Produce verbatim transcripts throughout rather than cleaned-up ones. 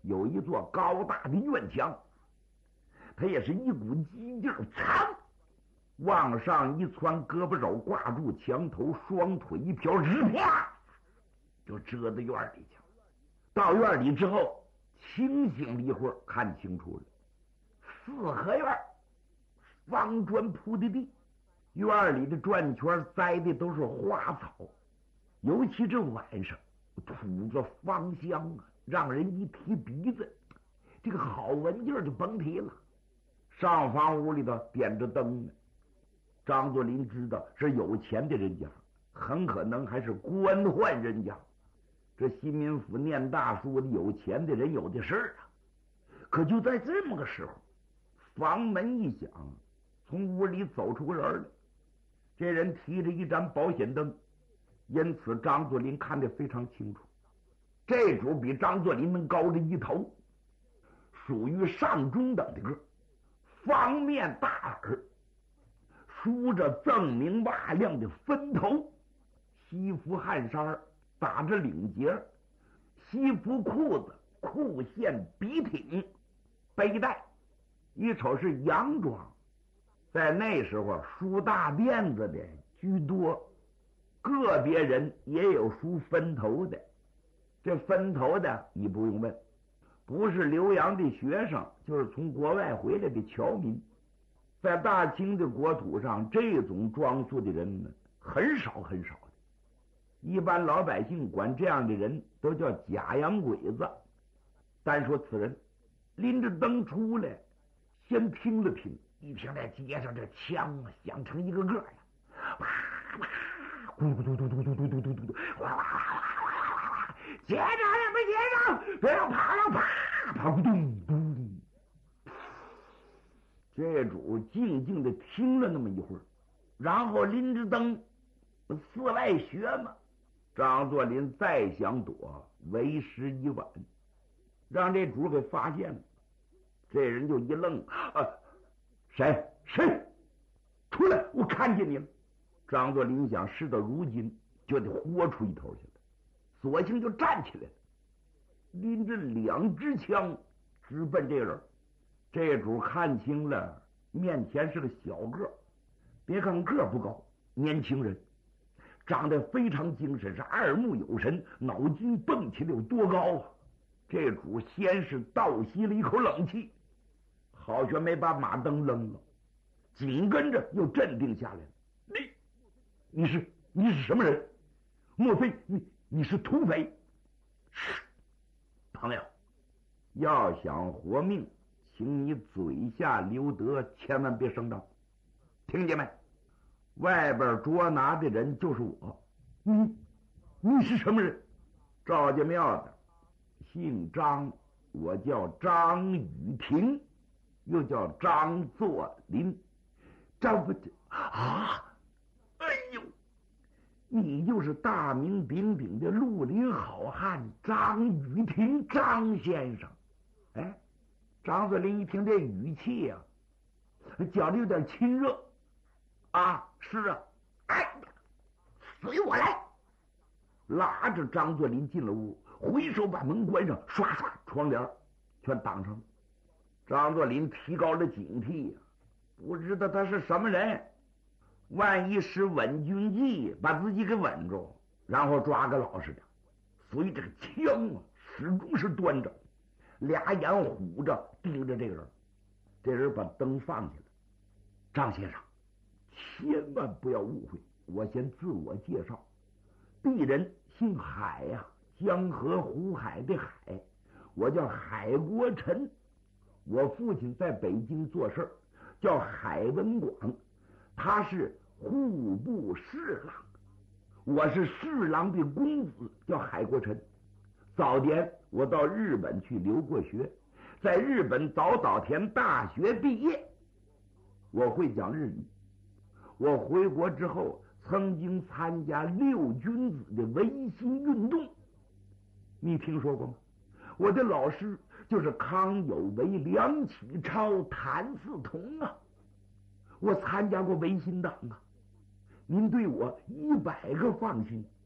有一座高大的院墙，他也是一股激劲儿，噌，往上一窜，胳膊肘挂住墙头，双腿一飘，日啪就折到院里去了。到院里之后，清醒了一会儿，看清楚了，四合院，方砖铺的地，院里的转圈栽的都是花草，尤其这晚上吐着芳香啊，让人一提鼻子，这个好闻劲儿就甭提了。上房屋里头点着灯呢，张作霖知道是有钱的人家，很可能还是官宦人家。这新民府念大书的有钱的人有的是啊。可就在这么个时候，房门一响，从屋里走出个人来。这人提着一盏保险灯，因此张作霖看得非常清楚。这主比张作霖能高着一头，属于上中等的个，方面大耳，梳着锃明瓦亮的分头，西服汗衫打着领结，西服裤子裤线笔挺，背带一瞅是洋装。在那时候梳大辫子的居多，个别人也有梳分头的。这分头的你不用问，不是留洋的学生，就是从国外回来的侨民。在大清的国土上，这种装束的人呢，很少很少的。一般老百姓管这样的人都叫假洋鬼子。单说此人拎着灯出来，先听了听，一听在街上这枪啊响成一个个呀，啪啪，咕咕嘟嘟嘟嘟嘟嘟嘟嘟，哗哗哗哗哗哗，接着也没接着，这样啪了啪啪咕咚咚。这主静静的听了那么一会儿，然后拎着灯四外学嘛。张作霖再想躲，为时已晚，让这主给发现了。这人就一愣，啊，谁谁出来，我看见你了。张作霖想事到如今就得豁出一头去了，索性就站起来了，拎着两支枪直奔这人。这主看清了，面前是个小个，别看个不高，年轻人长得非常精神，是二目有神，脑筋蹦起来有多高啊！这主先是倒吸了一口冷气，好悬没把马灯扔了，紧跟着又镇定下来了。你你是你是什么人？莫非你你是土匪？是，朋友，要想活命，请你嘴下留德，千万别声张，听见没？外边捉拿的人就是我。你你是什么人？赵家庙的，姓张，我叫张雨婷，又叫张作霖。张不啊！哎呦，你就是大名鼎鼎的绿林好汉张雨婷，张先生。哎，张作霖一听这语气呀、啊，觉得有点亲热。啊，是啊，哎，随我来！拉着张作霖进了屋，回手把门关上，唰唰窗帘全挡上了。张作霖提高了警惕呀、啊，不知道他是什么人，万一使稳军计把自己给稳住，然后抓个老实的。所以这个枪啊，始终是端着，俩眼虎着盯着这个人。这人把灯放下了，张先生，千万不要误会，我先自我介绍，鄙人姓海呀、啊，江河湖海的海，我叫海国臣。我父亲在北京做事叫海文广，他是户部侍郎，我是侍郎的公子，叫海国臣。早年我到日本去留过学，在日本早稻田大学毕业，我会讲日语。我回国之后，曾经参加六君子的维新运动，你听说过吗？我的老师就是康有为、梁启超、谭嗣同啊。我参加过维新党啊，您对我一百个放心。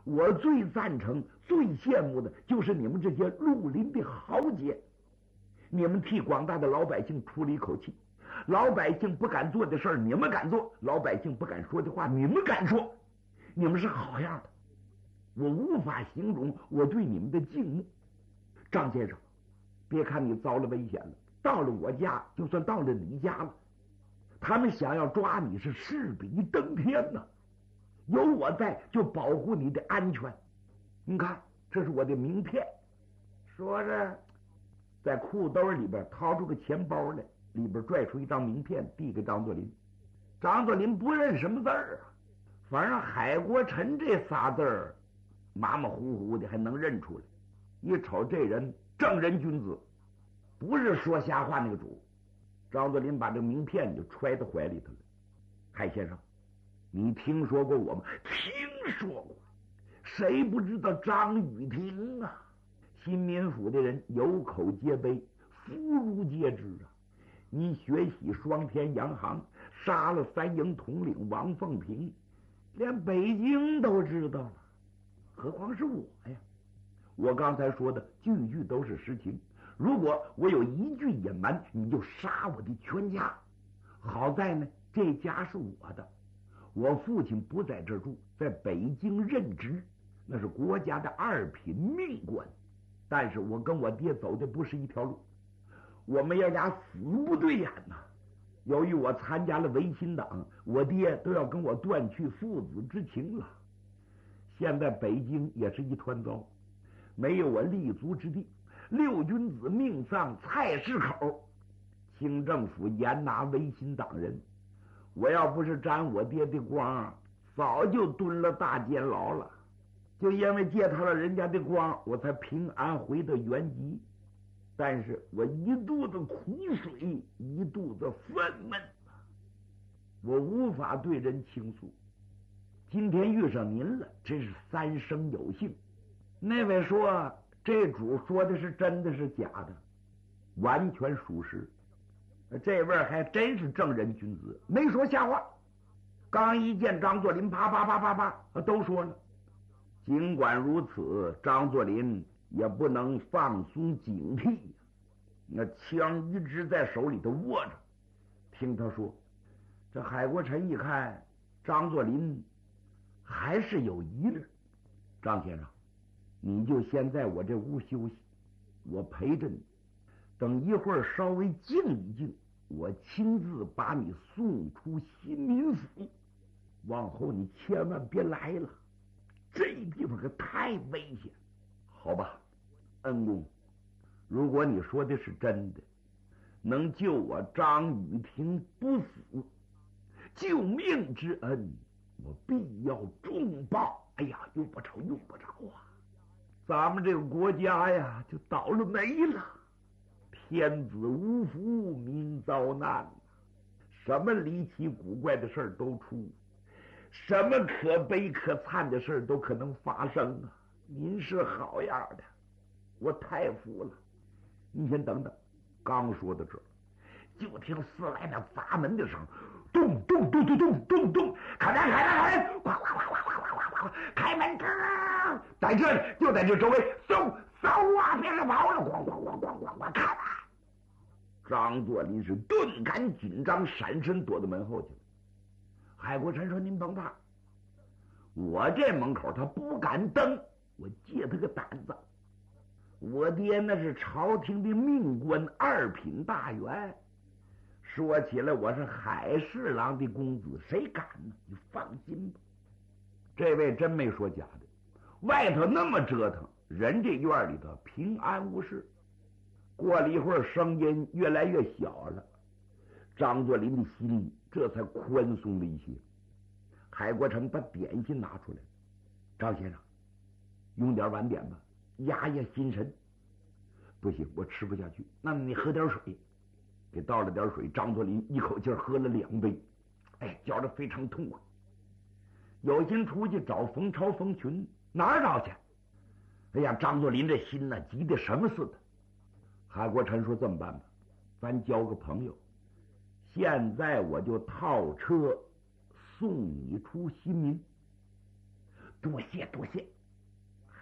我最赞成、最羡慕的就是你们这些绿林的豪杰，你们替广大的老百姓出了一口气。老百姓不敢做的事儿，你们敢做；老百姓不敢说的话，你们敢说。你们是好样的，我无法形容我对你们的敬慕。张先生，别看你遭了危险了，到了我家，就算到了你家了，他们想要抓你是势比登天呐、啊！有我在，就保护你的安全。你看，这是我的名片。说着，在裤兜里边掏出个钱包来，里边拽出一张名片，递给张作霖。张作霖不认什么字儿啊，反正海国臣这仨字儿，马马虎虎的还能认出来。一瞅这人正人君子，不是说瞎话那个主。张作霖把这个名片就揣到怀里头了。海先生，你听说过我吗？听说过，谁不知道张雨婷啊？新民府的人有口皆碑，妇孺皆知啊。你血洗双天洋行，杀了三营统领王凤平，连北京都知道了，何况是我呀？我刚才说的句句都是实情，如果我有一句隐瞒，你就杀我的全家。好在呢，这家是我的，我父亲不在这儿住，在北京任职，那是国家的二品命官。但是我跟我爹走的不是一条路，我们爷俩死不对眼呐。由于我参加了维新党，我爹都要跟我断去父子之情了。现在北京也是一团糟，没有我立足之地。六君子命丧菜市口，清政府严拿维新党人。我要不是沾我爹的光，早就蹲了大监牢了。就因为借他了人家的光，我才平安回到原籍。但是我一肚子苦水，一肚子愤懑，我无法对人倾诉。今天遇上您了，真是三生有幸。那位说这主说的是真的是假的？完全属实。这位还真是正人君子，没说瞎话。刚一见张作霖，啪啪啪啪啪都说了。尽管如此，张作霖也不能放松警惕，那枪一直在手里头握着。听他说，这海国臣一看张作霖还是有疑虑。张先生，你就先在我这屋休息，我陪着你，等一会儿稍微静一静，我亲自把你送出新民府。往后你千万别来了，这地方可太危险。好吧，恩公，如果你说的是真的，能救我张雨婷不死，救命之恩我必要重报。哎呀，用不着用不着啊，咱们这个国家呀就倒了霉了。天子无福，民遭难，什么离奇古怪的事儿都出，什么可悲可惨的事儿都可能发生啊！您是好样的，我太服了。你先等等，刚说到这儿，就听四外面砸门的声，咚咚咚咚咚咚咚，开门开门开门，哗哗哗哗哗哗哗哗，开门！在这里，就在这周围，嗖嗖啊，别人跑了，咣咣咣咣咣咣，看！张作霖是顿感紧张，闪身躲到门后去了。海国臣说：“您甭怕，我这门口他不敢登，我借他个胆子。我爹那是朝廷的命官，二品大员。说起来，我是海侍郎的公子，谁敢呢？你放心吧。”这位真没说假的，外头那么折腾，人这院里头平安无事。过了一会儿，声音越来越小了，张作霖的心里这才宽松了一些。海国臣把点心拿出来，张先生，用点晚点吧，压压心神。不行，我吃不下去。那你喝点水。给倒了点水，张作霖一口气喝了两杯，哎，觉得非常痛快。有心出去找冯超、冯群，哪儿找去？哎呀，张作霖这心呢，急得什么似的。海国臣说：“这么办吧，咱交个朋友，现在我就套车送你出新民。”多谢多谢。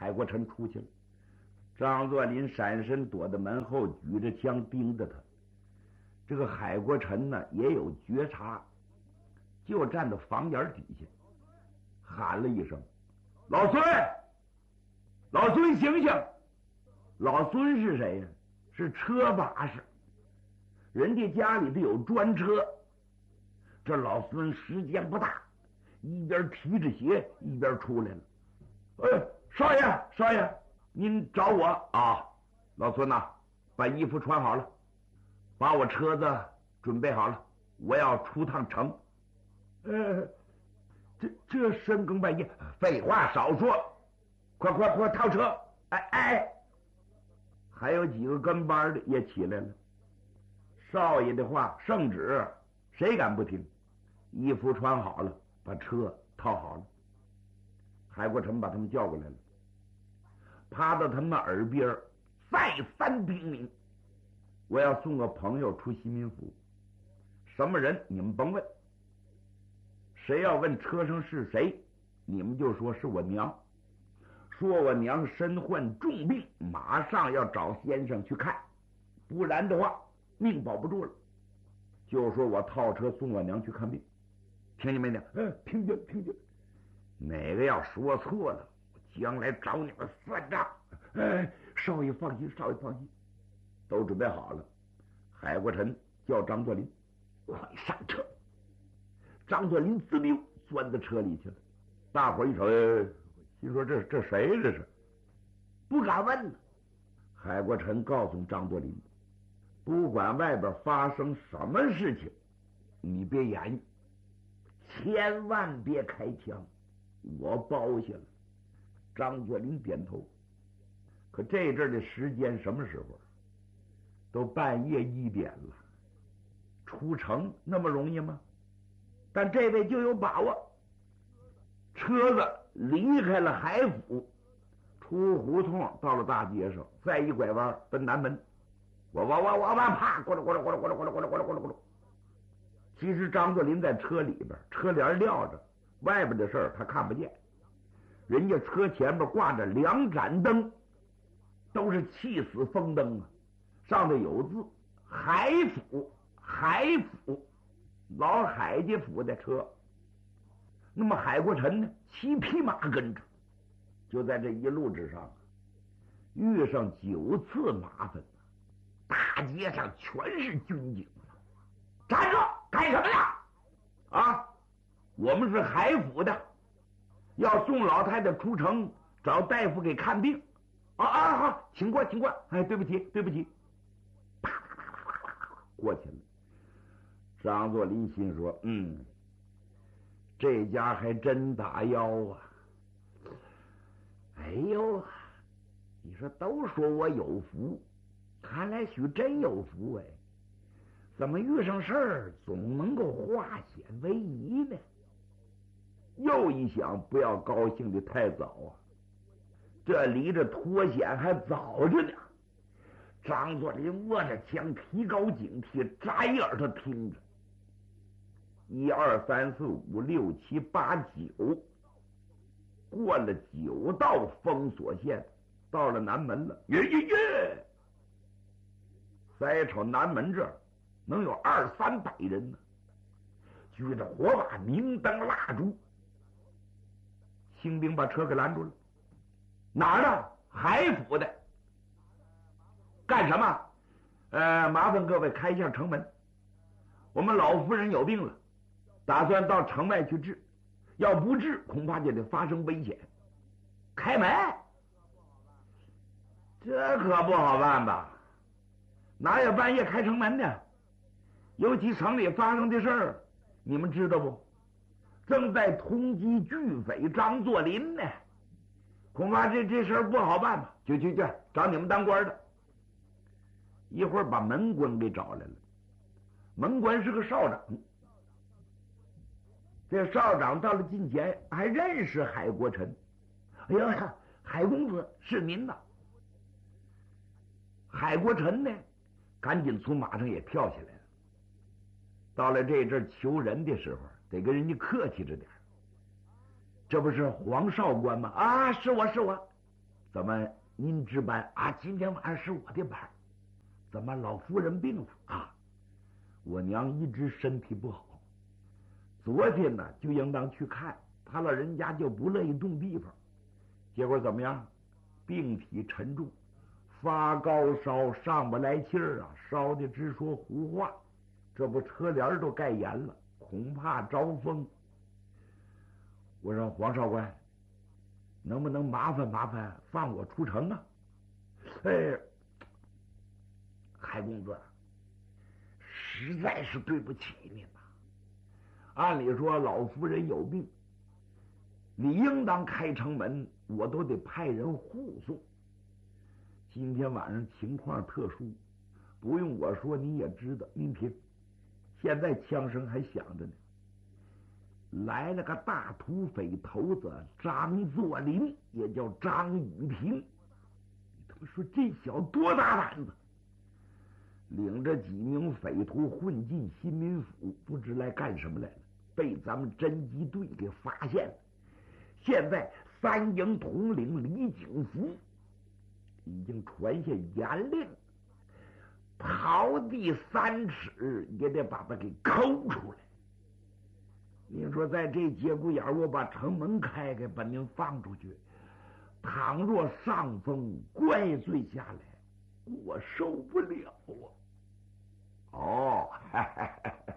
海国臣出去了。张作霖闪身躲在门后，举着枪盯着他。这个海国臣呢也有觉察，就站在房檐底下，喊了一声：“老孙，老孙醒醒！”老孙是谁呀？是车把式，人家家里头有专车。这老孙时间不大，一边提着鞋一边出来了。哎，少爷，少爷，您找我啊？老孙呐、啊，把衣服穿好了，把我车子准备好了，我要出趟城。呃，这这深更半夜，废话少说，快快快套车！哎哎，还有几个跟班的也起来了。少爷的话圣旨，谁敢不听？衣服穿好了，把车套好了。海国臣把他们叫过来了，趴到他们耳边再三叮咛：我要送个朋友出西民府，什么人你们甭问，谁要问车上是谁，你们就说是我娘，说我娘身患重病，马上要找先生去看，不然的话命保不住了。就说我套车送我娘去看病，听见没听？嗯，听见听见。哪个要说错了，我将来找你们算账。哎，少爷放心，少爷放心，都准备好了。海国臣叫张作霖，快上车。张作霖滋溜钻到车里去了。大伙一瞅，哎，心说这这谁这是？不敢问了。海国臣告诉张作霖，不管外边发生什么事情，你别言语，千万别开枪，我包下了。张作霖点头。可这阵的时间什么时候？都半夜一点了，出城那么容易吗？但这位就有把握。车子离开了海府，出胡同到了大街上，再一拐弯奔南门。我我我我啪，咕噜咕噜咕噜咕噜咕噜咕噜咕噜咕噜咕噜。其实张作霖在车里边，车帘撂着，外边的事儿他看不见。人家车前面挂着两盏灯，都是气死风灯啊，上头有字海府，海府，老海家府的车。那么海国臣呢，骑匹马跟着，就在这一路之上遇上九次麻烦。大街上全是军警，站住！干什么呀？啊，我们是海府的，要送老太太出城找大夫给看病。啊啊好，请过，请过。哎，对不起，对不起。啪啪啪啪啪啪过去了。张作霖心说：“嗯，这家还真打腰啊！哎呦，你说都说我有福。”看来许真有福哎，怎么遇上事儿总能够化险为夷呢？又一想，不要高兴的太早啊，这离着脱险还早着呢。张作霖握着枪，提高警惕，扎耳朵听着。一二三四五六七八九，过了九道封锁线，到了南门了。耶耶耶！再瞅南门这儿，能有二三百人呢，举着火把、明灯、蜡烛。清兵把车给拦住了。哪儿的？海府的。干什么？呃，麻烦各位开一下城门。我们老夫人有病了，打算到城外去治，要不治，恐怕就得发生危险。开门？这可不好办吧？哪有半夜开城门的？尤其城里发生的事儿，你们知道不？正在通缉巨匪张作霖呢，恐怕这这事儿不好办吧？去去去，找你们当官的。一会儿把门官给找来了，门官是个少长。这少长到了近前，还认识海国臣。哎呀，海公子是您呐！海国臣呢？赶紧从马上也跳下来了。到了这阵求人的时候，得跟人家客气着点。这不是黄少官吗？啊，是我是我。 怎么您值班啊？今天晚上是我的班。怎么老夫人病了啊？我娘一直身体不好，昨天呢就应当去看，他老人家就不乐意动地方，结果怎么样？病体沉重，发高烧，上不来气儿啊，烧的直说胡话，这不车帘都盖严了，恐怕招风。我说黄少官，能不能麻烦麻烦放我出城啊？哎，海公子，实在是对不起您呐。按理说老夫人有病，理应当开城门，我都得派人护送。今天晚上情况特殊，不用我说你也知道。您听，现在枪声还响着呢，来了个大土匪头子张作霖，也叫张雨平。你他妈说这小多大胆子，领着几名匪徒混进新民府，不知来干什么来了，被咱们侦缉队给发现了。现在三营统领李景福已经传下严令，刨地三尺也得把他给抠出来。您说在这节骨眼我把城门开开，把您放出去，倘若上峰怪罪下来，我受不了啊！哦，哈哈哈哈，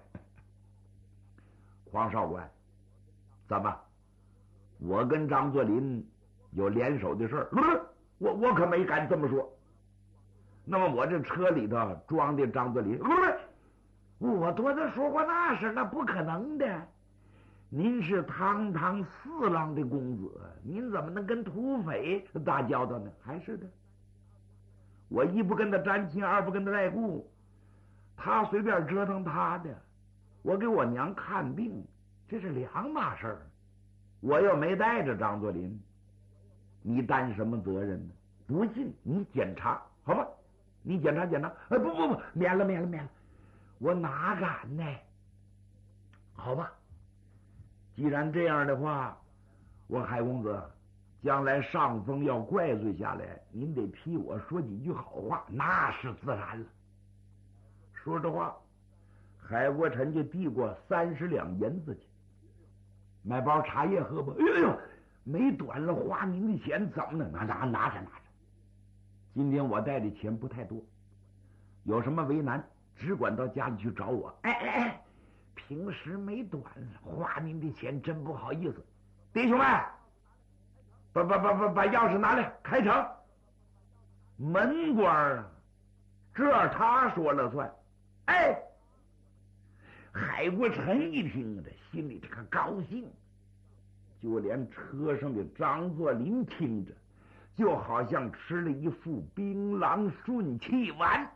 黄少官，怎么？我跟张作霖有联手的事儿？我我可没敢这么说。那么我这车里头装的张作霖，我多的说过那事，那不可能的。您是堂堂四郎的公子，您怎么能跟土匪打交道呢？还是的，我一不跟他沾亲，二不跟他带故，他随便折腾他的，我给我娘看病，这是两码事儿。我又没带着张作霖，你担什么责任呢？不信你检查，好吧？你检查检查。哎，不不不，免了免了免了，我哪敢呢？好吧，既然这样的话，我海公子将来上峰要怪罪下来，您得替我说几句好话，那是自然了。说这话，海国臣就递过三十两银子去，买包茶叶喝吧。哎呦呦，没短了花您的钱，怎么能拿拿拿着拿着？今天我带的钱不太多，有什么为难，只管到家里去找我。哎哎哎，平时没短了，花您的钱真不好意思。弟兄们，把把把把把钥匙拿来，开城。门官啊，这他说了算。哎，海国臣一听，这心里这个高兴，就连车上的张作霖听着，就好像吃了一副槟榔顺气丸。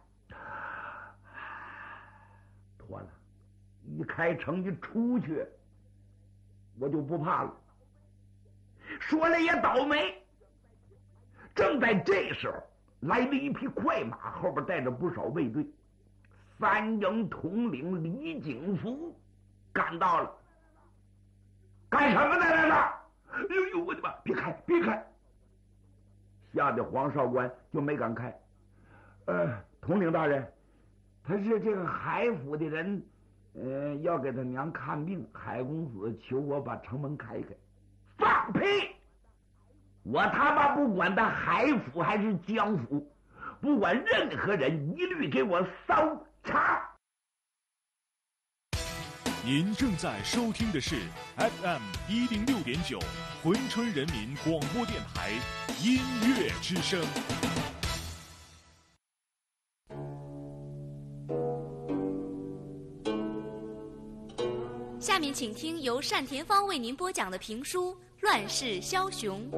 妥了，一开城一出去，我就不怕了。说来也倒霉，正在这时候，来了一匹快马，后边带着不少卫队。三营统领李景福赶到了。干什么呢？来了！哎呦呦，我的妈！别开，别开！吓得黄少官就没敢开。呃，统领大人，他是这个海府的人，呃，要给他娘看病，海公子求我把城门开开。放屁！我他妈不管他海府还是江府，不管任何人，一律给我搜查！ 您正在收听的是 F M 一零六点九珲春人民广播电台音乐之声。 下面请听由单田芳为您播讲的评书《乱世枭雄》。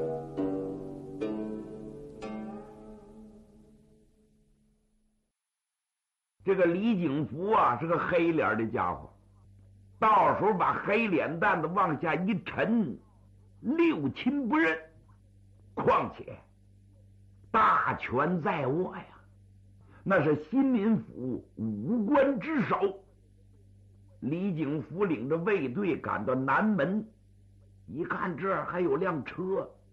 这个李景福啊，是个黑脸的家伙，到时候把黑脸蛋子往下一沉，六亲不认。况且大权在握呀，那是新民府五官之首。李景福领着卫队赶到南门，一看这儿还有辆车，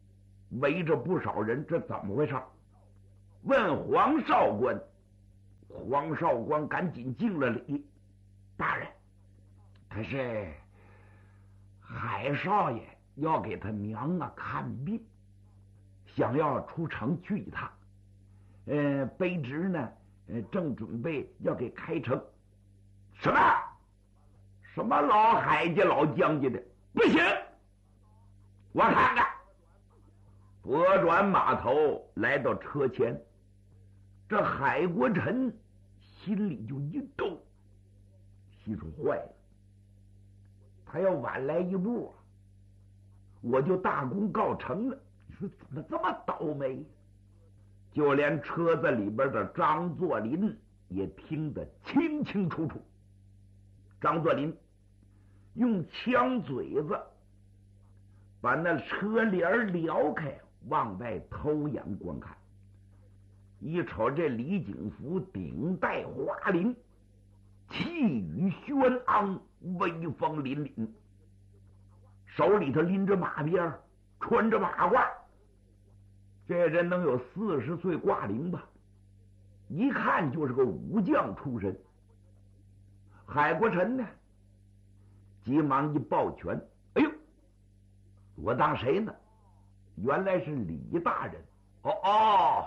围着不少人，这怎么回事？问黄少官，黄少官赶紧敬了礼：“大人，可是海少爷要给他娘啊看病，想要出城去一趟。呃，卑职呢，呃，正准备要给开城。”什么？什么老海家老将军的？不行！我看看。拨转马头来到车前，这海国臣心里就一动，心说坏了，他要晚来一步，我就大功告成了。你说怎么这么倒霉？就连车子里边的张作霖也听得清清楚楚。张作霖用枪嘴子把那车帘撩开，往外偷眼观看，一瞅这李景福顶戴花翎，气宇轩昂，威风凛凛，手里头拎着马鞭，穿着马褂。这人能有四十岁挂龄吧，一看就是个武将出身。海国臣呢，急忙一抱拳：“哎呦，我当谁呢？原来是李大人。哦哦，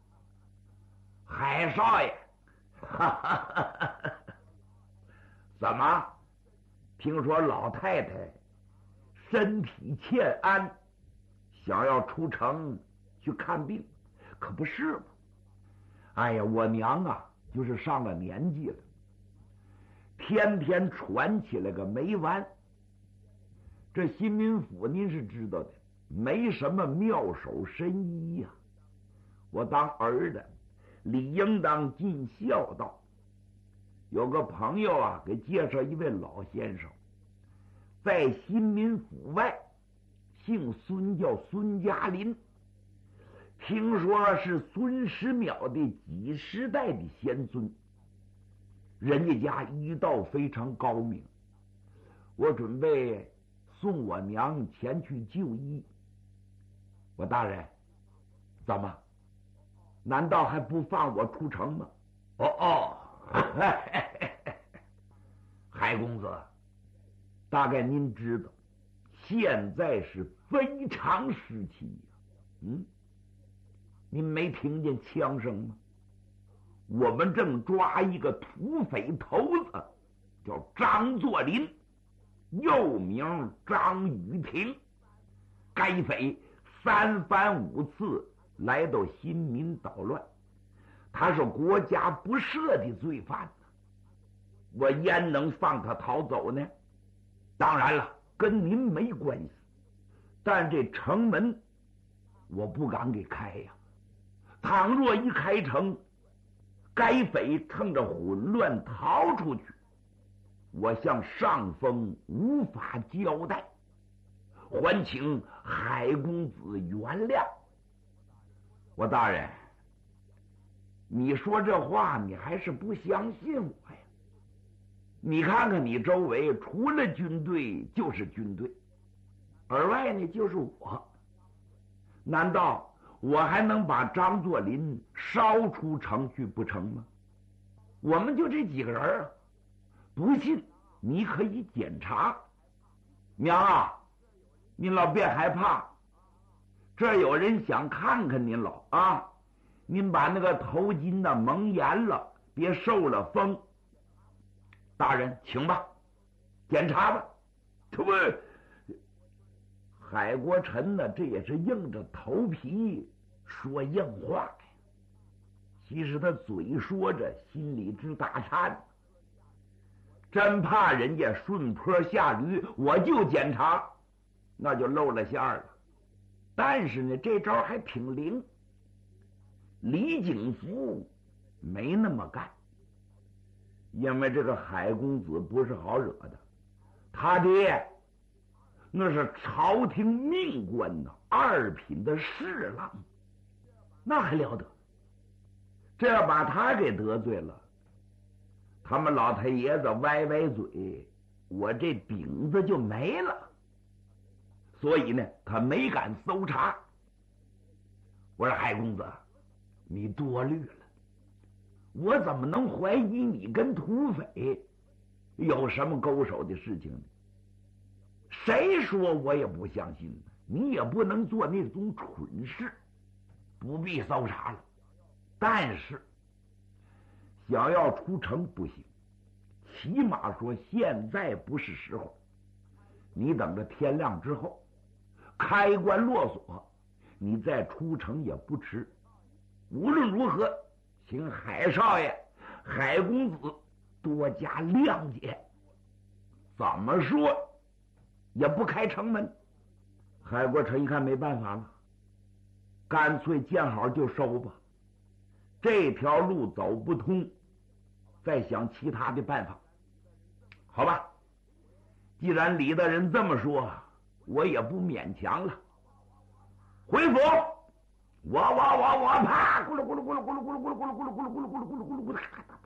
海少爷，哈哈哈哈，怎么？听说老太太身体欠安，想要出城去看病，可不是吗？哎呀，我娘啊，就是上了年纪了，天天传起来个没完。这新民府您是知道的，没什么妙手神医呀、啊。我当儿的理应当尽孝道。有个朋友啊，给介绍一位老先生，在新民府外，姓孙，叫孙家林。听说是孙师邈的几十代的先孙，人家家医道非常高明。我准备送我娘前去就医。我大人，怎么？难道还不放我出城吗？哦哦，海公子，大概您知道，现在是非常时期呀、啊。嗯，您没听见枪声吗？我们正抓一个土匪头子，叫张作霖，又名张雨婷。该匪三番五次来到新民捣乱，他是国家不赦的罪犯，我焉能放他逃走呢？当然了，跟您没关系，但这城门我不敢给开呀。倘若一开城，该匪趁着混乱逃出去，我向上峰无法交代，还请海公子原谅。我大人，你说这话你还是不相信我呀？你看看你周围，除了军队就是军队，而外呢就是我，难道我还能把张作霖烧出城去不成吗？我们就这几个人啊，不信你可以检查。娘啊，您老别害怕，这有人想看看您老啊，您把那个头巾呢蒙严了，别受了风。大人，请吧，检查吧。这不，海国臣呢，这也是硬着头皮说硬话呀。其实他嘴说着，心里直打颤，真怕人家顺坡下驴，我就检查，那就露了馅儿了。但是呢，这招还挺灵。李景福没那么干，因为这个海公子不是好惹的，他爹那是朝廷命官呐，二品的侍郎，那还了得？这要把他给得罪了，他们老太爷子歪歪嘴，我这顶子就没了。所以呢，他没敢搜查。 我说海公子，你多虑了，我怎么能怀疑你跟土匪有什么勾手的事情呢？谁说我也不相信呢？你也不能做那种蠢事，不必搜查了。但是想要出城不行，起码说现在不是时候。你等着天亮之后，开关落锁，你再出城也不迟。无论如何，请海少爷、海公子多加谅解。怎么说也不开城门。海国臣一看没办法了，干脆见好就收吧。这条路走不通，再想其他的办法。好吧，既然李大人这么说，我也不勉强了。回府，我我我我啪，咕噜咕噜咕噜咕噜咕噜咕噜咕噜咕噜咕噜咕噜咕噜咕噜咕噜咕噜咕噜，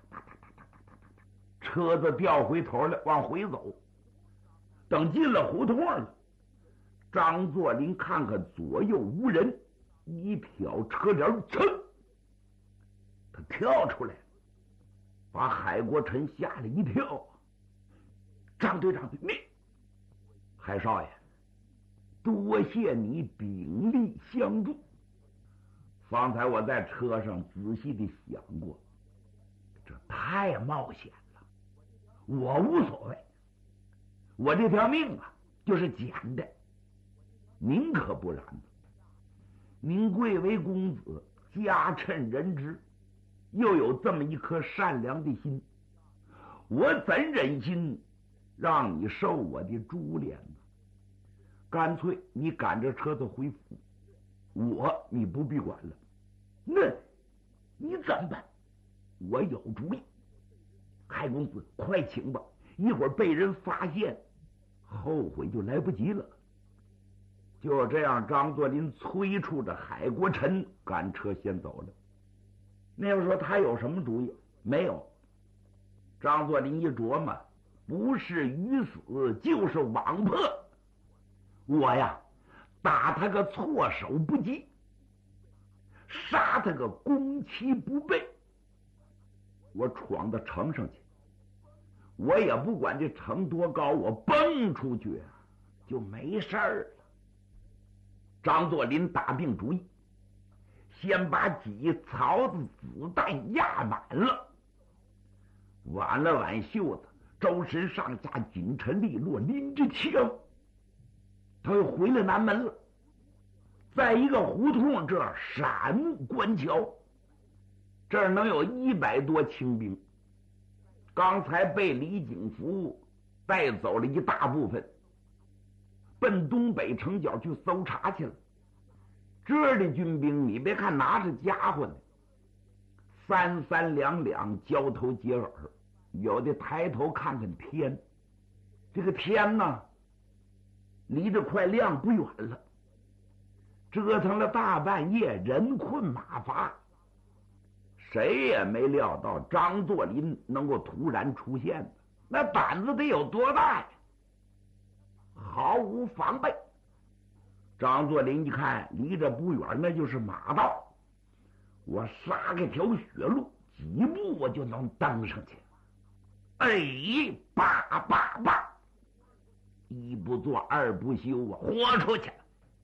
车子掉回头来，往回走。等进了胡同了，张作霖看看左右无人，一挑车帘，噌，他跳出来，把海国臣吓了一跳。张队长，你海少爷，多谢你鼎力相助。方才我在车上仔细的想过，这太冒险了，我无所谓，我这条命啊就是捡的，您可不然呢。您贵为公子，家趁人之，又有这么一颗善良的心，我怎忍心让你受我的株连呢？干脆你赶着车子回府，我你不必管了。那你怎么办？我有主意。海公子，快请吧，一会儿被人发现，后悔就来不及了。就这样，张作霖催促着海国臣赶车先走了。那位说他有什么主意？没有。张作霖一琢磨，不是鱼死就是网破，我呀打他个措手不及，杀他个攻其不备。我闯到城上去，我也不管这城多高，我蹦出去就没事儿了。张作霖打定主意，先把几槽子子弹压满了，挽了挽袖子，周身上下紧沉利落，拎着枪，他又回了南门了。在一个胡同这儿闪目观瞧，这儿能有一百多清兵，刚才被李景福带走了一大部分，奔东北城角去搜查去了。这儿的军兵，你别看拿着家伙呢，三三两两交头接耳，有的抬头看看天，这个天呢离着快亮不远了。折腾了大半夜，人困马乏，谁也没料到张作霖能够突然出现的，那胆子得有多大呀！毫无防备。张作霖一看离着不远，那就是马道，我杀开条血路，几步我就能登上去。哎，叭叭叭，一不做二不休啊，豁出去了。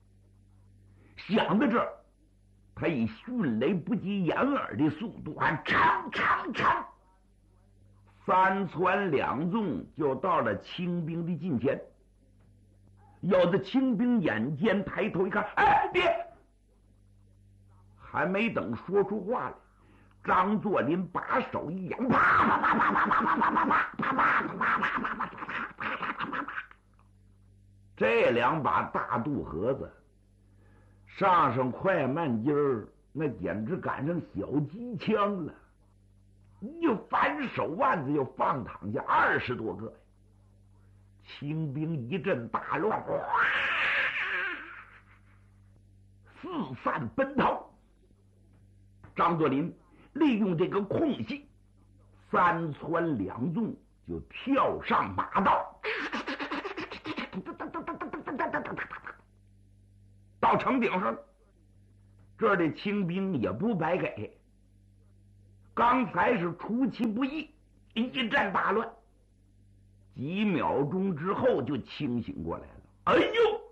想到这儿，他以迅雷不及掩耳的速度啊，长长长，三窜两纵就到了清兵的近前。有的清兵眼尖，抬头一看，哎，别！还没等说出话来，张作霖把手一扬，啪啪啪啪啪啪啪啪啪啪啪啪啪啪啪啪，这两把大肚盒子上上快慢筋儿，那简直赶上小机枪了，一反手腕子就放躺下二十多个。清兵一阵大乱，四散奔逃。张作霖利用这个空隙，三窜两纵就跳上马道，到城顶上。 这儿的清兵也不白给。刚才是出其不意，一阵大乱，几秒钟之后就清醒过来了。哎呦，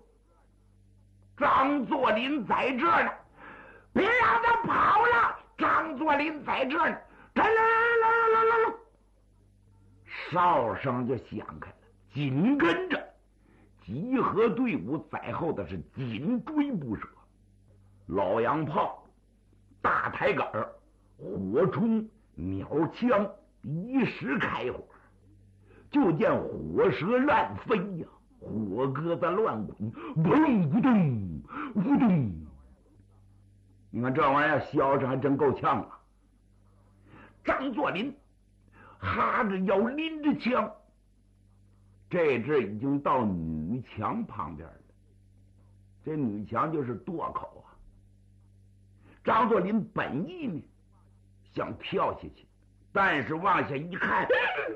张作霖在这儿呢，别让他跑了！张作霖在这儿呢，来来来来来来，哨声就响开了，紧跟着集合队伍在后的是紧追不舍，老洋炮、大抬杆、火铳、鸟枪一时开火，就见火舌乱飞呀、啊，火疙瘩乱滚，嗡咕咚咕咚。你看这玩意儿削着还真够呛啊！张作霖哈着腰拎着枪，这阵已经到女墙旁边了。这女墙就是垛口啊。张作霖本意呢想跳下去，但是往下一看，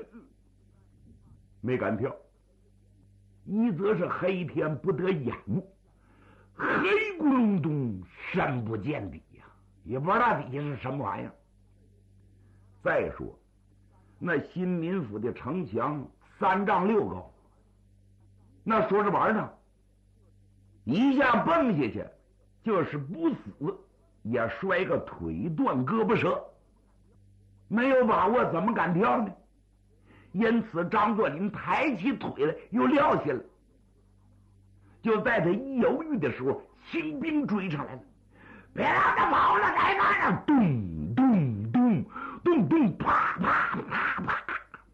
没敢跳。一则是黑天不得眼目，黑咕隆咚，深不见底呀、啊，也不知道底下是什么玩意儿。再说那新民府的城墙三丈六高，那说着玩呢，一下蹦下去，就是不死也摔个腿断胳膊折，没有把握怎么敢跳呢？因此张作霖抬起腿来又撂下了。就在他一犹豫的时候，清兵追上来了，别让他跑了，来嘛！咚咚咚咚咚，啪啪啪啪，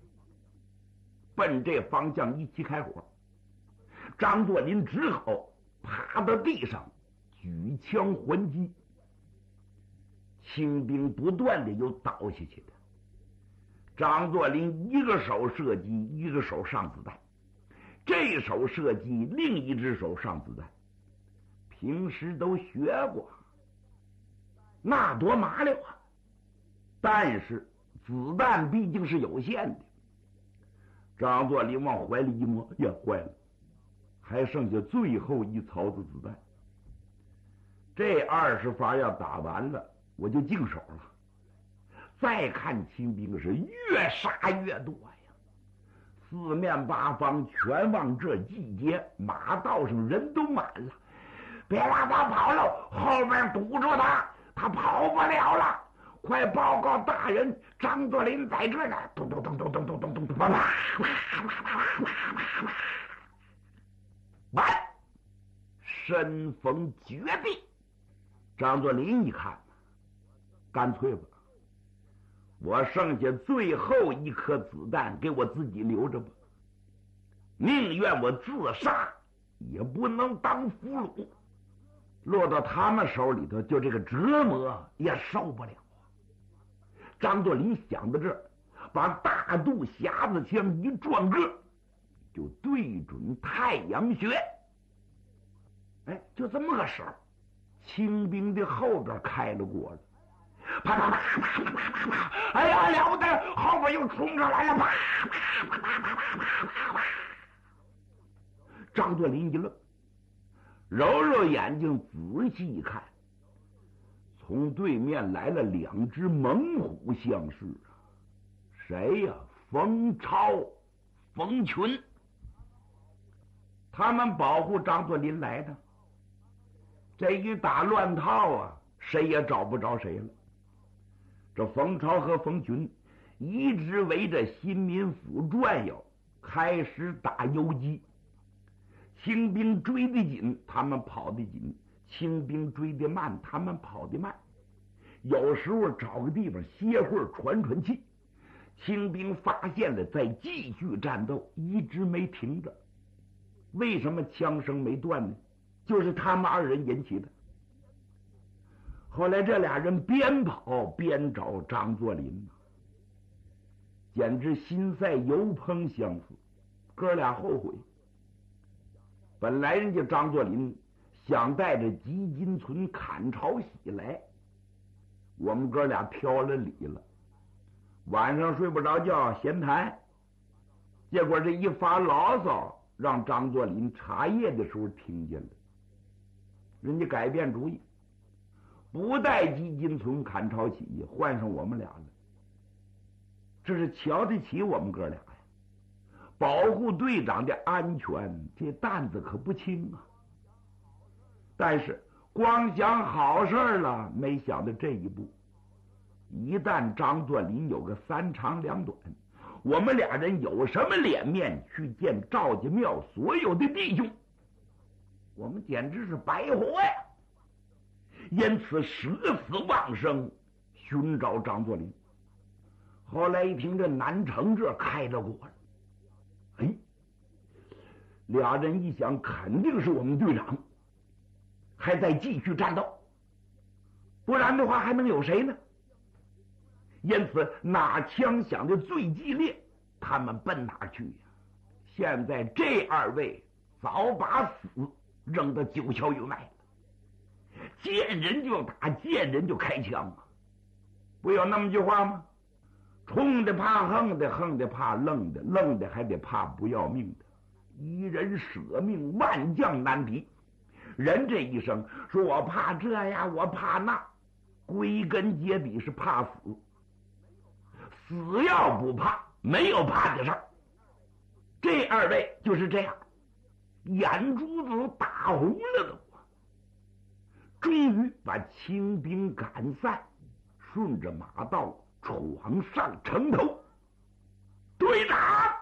奔这方向一起开火。张作霖只好趴到地上举枪还击，清兵不断的又倒下去的。张作霖一个手射击，一个手上子弹，这手射击，另一只手上子弹，平时都学过，那多麻溜啊！但是子弹毕竟是有限的。张作霖往怀里一摸，呀，坏了，还剩下最后一槽子子弹。这二十发要打完了，我就净手了。再看清兵是越杀越多呀，四面八方全往这集结，马道上人都满了。别让他跑了，后边堵住他，他跑不了了。快报告大人，张作霖在这呢！咚咚咚咚咚咚咚咚咚，完，身逢绝地。张作霖一看，干脆吧，我剩下最后一颗子弹给我自己留着吧，宁愿我自杀，也不能当俘虏。落到他们手里头，就这个折磨也受不了。张作霖想到这儿，把大肚匣子枪一转个，就对准太阳穴。哎，就这么个时候，清兵的后边开了过来，啪啪啪啪啪啪啪啪！哎呀，了不得！后边又冲上来了，啪啪啪啪啪啪啪啪！张作霖一愣，揉揉眼睛，仔细一看，从对面来了两只猛虎相视啊！谁呀？冯超、冯群，他们保护张作霖来的。这一打乱套啊，谁也找不着谁了。这冯超和冯群一直围着新民府转悠，开始打游击。清兵追得紧，他们跑得紧；清兵追得慢，他们跑得慢。有时候找个地方歇会儿，喘喘气。清兵发现了，再继续战斗，一直没停着。为什么枪声没断呢？就是他们二人引起的。后来这俩人边跑边找张作霖，简直心赛油烹相似。哥俩后悔，本来人家张作霖想带着吉金存砍朝喜来，我们哥俩挑了理了，晚上睡不着觉闲谈，结果这一发牢骚让张作霖茶叶的时候听见了，人家改变主意， 不带基金存砍抄起义，换上我们俩了，这是瞧得起我们哥俩呀！保护队长的安全，这担子可不轻啊。但是光想好事了，没想到这一步。一旦张作霖有个三长两短，我们俩人有什么脸面去见赵家庙所有的弟兄？我们简直是白活呀！因此舍死忘生，寻找张作霖。后来一听这南城这开着过了，哎，俩人一想，肯定是我们队长还在继续战斗，不然的话还能有谁呢？因此哪枪响的最激烈，他们奔哪去呀？现在这二位早把死扔到九霄云外了，见人就打，见人就开枪啊！不有那么句话吗？冲的怕横的，横的怕愣的，愣的还得怕不要命的。一人舍命，万将难敌。人这一生说我怕这呀，我怕那，归根结底是怕死。死要不怕，没有怕的事儿。这二位就是这样，眼珠子打红了都。终于把清兵赶散，顺着马道闯上城头。队长，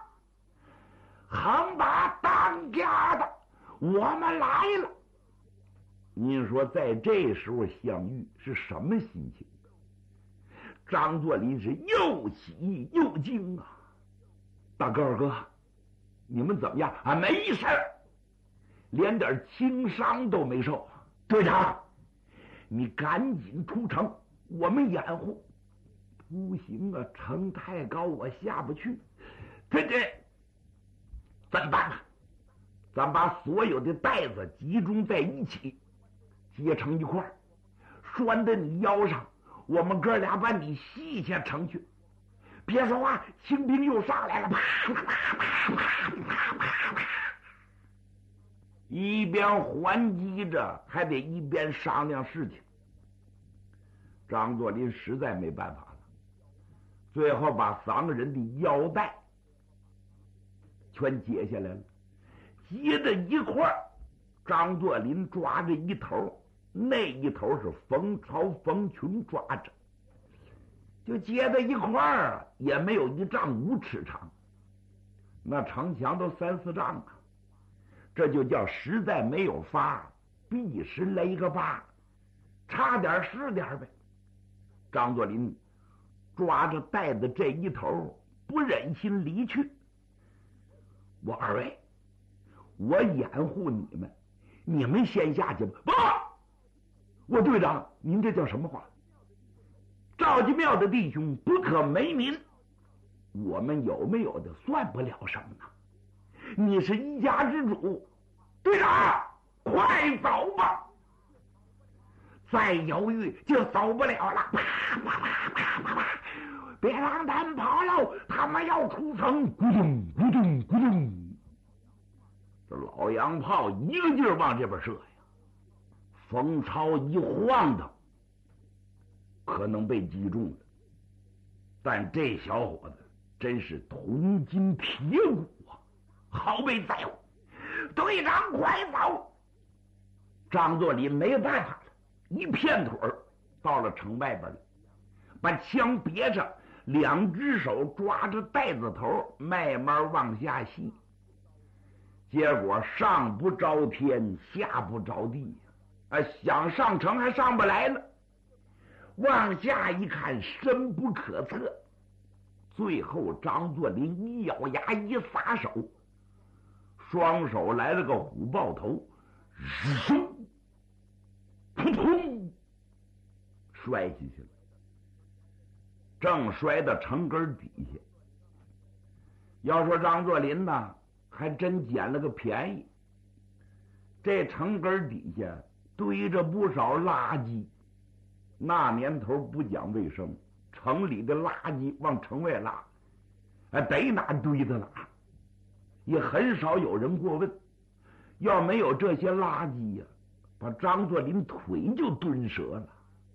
横把当家的，我们来了。您说在这时候相遇是什么心情？张作霖是又喜又惊啊！大哥二哥，你们怎么样啊？没事儿，连点轻伤都没受。队长，你赶紧出城，我们掩护。不行啊，城太高，我下不去。这这怎么办呢？咱把所有的袋子集中在一起，结成一块儿，拴在你腰上。我们哥俩把你系下城去。别说话，清兵又上来了！啪啪啪啪啪啪啪，一边还击着，还得一边商量事情。张作霖实在没办法了，最后把三个人的腰带全解下来了，接在一块儿。张作霖抓着一头，那一头是冯超、冯群抓着，就接在一块儿，也没有一丈五尺长，那城墙都三四丈啊，这就叫实在没有法，必是勒个疤，差点是点呗。张作霖抓着带子这一头，不忍心离去。我二位，我掩护你们，你们先下去吧。不，我队长，您这叫什么话？赵家庙的弟兄不可没民，我们有没有的算不了什么呢？你是一家之主，队长，快走吧！再犹豫就走不了了！啪啪啪啪啪啪！别让他们跑喽，他们要出城！咕咚咕咚咕咚，这老洋炮一个劲儿往这边射呀！冯超一晃荡，可能被击中了，但这小伙子真是铜筋铁骨啊，毫没在乎。队长，快走！张作霖没办法了，一片腿儿到了城外边了，把枪别上，两只手抓着带子头，慢慢往下系。结果上不着天，下不着地，啊，想上城还上不来了。往下一看，深不可测。最后张作霖一咬牙，一撒手，双手来了个虎豹头，嗖，扑通，摔下去了，正摔到城根底下。要说张作霖呢，还真捡了个便宜。这城根底下堆着不少垃圾，那年头不讲卫生，城里的垃圾往城外拉，啊，逮哪堆的哪，也很少有人过问。要没有这些垃圾呀、啊，把张作霖腿就蹲折了。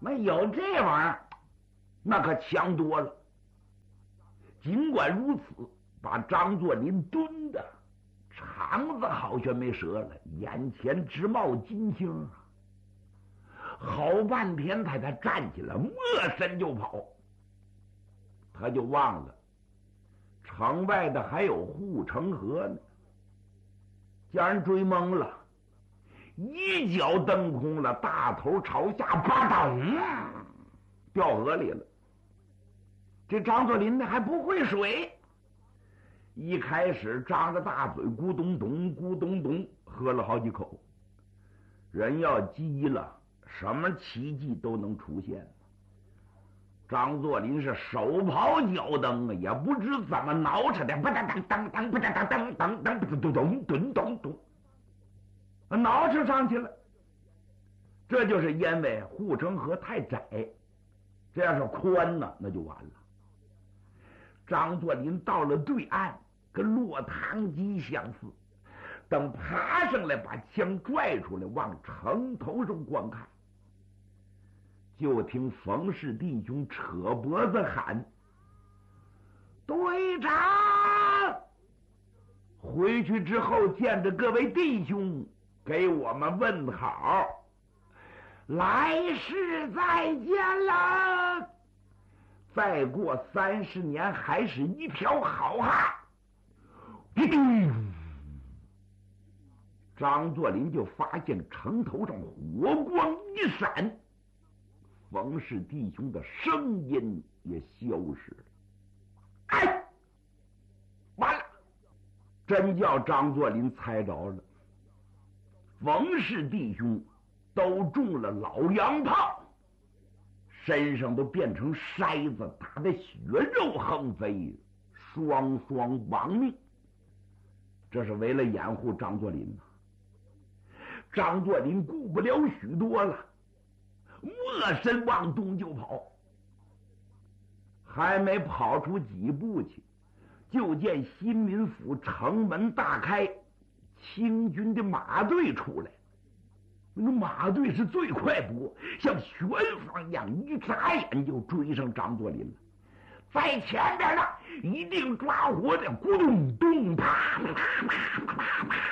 没有这玩意儿，那可强多了。尽管如此，把张作霖蹲的肠子好像没折了，眼前直冒金星啊！好半天，他才站起来，摸身就跑。他就忘了城外的还有护城河呢，将人追懵了，一脚蹬空了，大头朝下，吧嗒掉河里了。这张作霖呢还不会水，一开始张着大嘴咕咚咚咕咚咚喝了好几口。人要急了，什么奇迹都能出现。张作霖是手刨脚蹬啊，也不知怎么挠饬的，不当当当当不当当当当当咚咚咚咚咚，挠饬上去了。这就是因为护城河太窄，这要是宽呢，那就完了。张作霖到了对岸，跟落汤鸡相似。等爬上来，把枪拽出来，往城头上观看，就听冯氏弟兄扯脖子喊：“队长！”回去之后见着各位弟兄，给我们问好，来世再见了。再过三十年，还是一条好汉。张作霖就发现城头上火光一闪，冯氏弟兄的声音也消失了。哎，完了！真叫张作霖猜着了，冯氏弟兄都中了老洋炮，身上都变成筛子，打得血肉横飞，双双亡命。这是为了掩护张作霖呐。张作霖顾不了许多了，摸身往东就跑。还没跑出几步去，就见新民府城门大开，清军的马队出来。那个马队是最快步，像旋风一样，一眨眼就追上张作霖了。在前边呢，一定抓活的，咕咚咚，啪啪啪啪啪啪。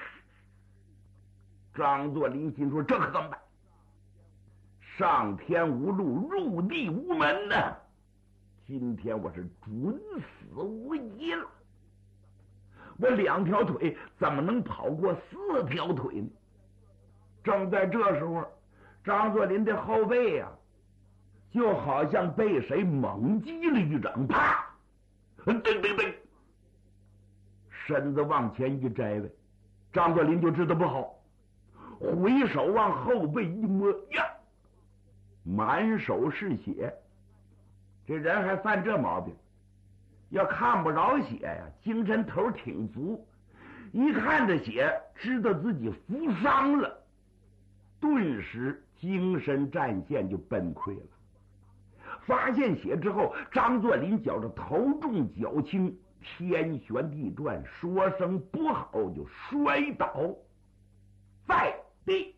张作霖心说：“这可怎么办？上天无路，入地无门呢！今天我是准死无疑了。我两条腿怎么能跑过四条腿呢？”正在这时候，张作霖的后背呀、啊，就好像被谁猛击了一掌，啪，噔噔噔，身子往前一摘呗，张作霖就知道不好，回手往后背一摸，呀，满手是血。这人还犯这毛病，要看不着血呀，精神头挺足，一看这血，知道自己负伤了，顿时精神战线就崩溃了。发现血之后，张作霖觉着头重脚轻，天旋地转，说声不好就摔倒在地。